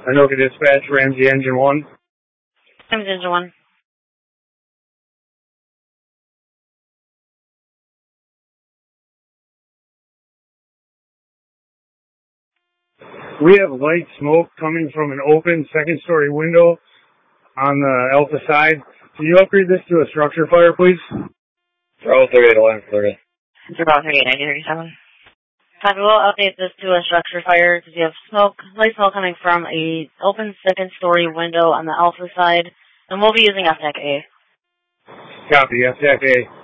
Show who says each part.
Speaker 1: Anoka Dispatch, Ramsey Engine 1.
Speaker 2: Ramsey Engine 1.
Speaker 1: We have light smoke coming from an open second-story window on the Alpha side. Can you upgrade this to a structure fire, please?
Speaker 3: Bravo 38, Alliance 30.
Speaker 2: Bravo 38, 9037. Copy, we'll update this to a structure fire because you have light smoke coming from a open second-story window on the Alpha side, and we'll be using FTAC A.
Speaker 1: Copy, FTAC A.